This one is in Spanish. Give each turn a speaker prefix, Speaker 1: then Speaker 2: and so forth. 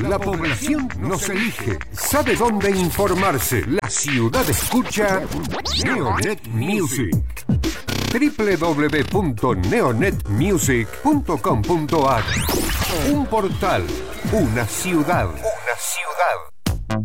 Speaker 1: La población nos elige. ¿Sabe dónde informarse? La ciudad escucha Neonet Music. www.neonetmusic.com.ar. Un portal, una ciudad. Una ciudad.